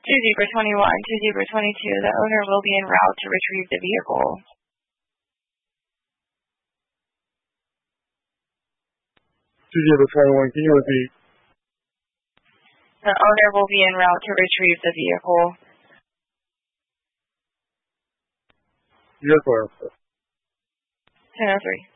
To Zebra 21, to Zebra 22, the owner will be en route to retrieve the vehicle. To Zebra 21, can you repeat? The owner will be en route to retrieve the vehicle. Yes, sir. 10:03.